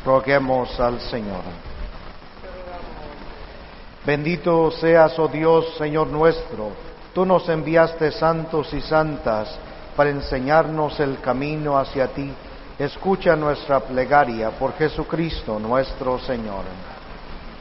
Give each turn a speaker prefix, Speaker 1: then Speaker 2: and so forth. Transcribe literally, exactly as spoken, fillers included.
Speaker 1: Roguemos al Señor. Bendito seas, oh Dios, Señor nuestro, tú nos enviaste santos y santas para enseñarnos el camino hacia ti. Escucha nuestra plegaria por Jesucristo nuestro Señor.